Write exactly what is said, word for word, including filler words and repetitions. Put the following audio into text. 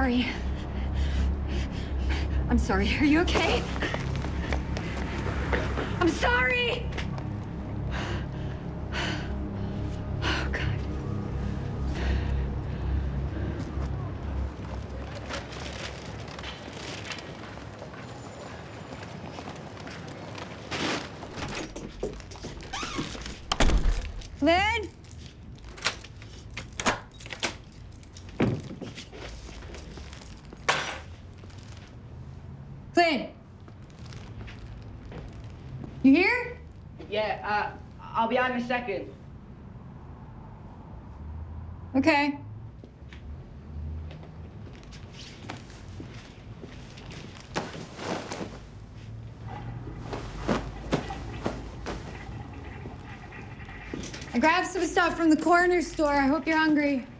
sorry. I'm sorry. Are you okay? I'm sorry! Oh, God. Lynn? Clint? You here? Yeah, uh, I'll be out in a second. Okay. I grabbed some stuff from the corner store. I hope you're hungry.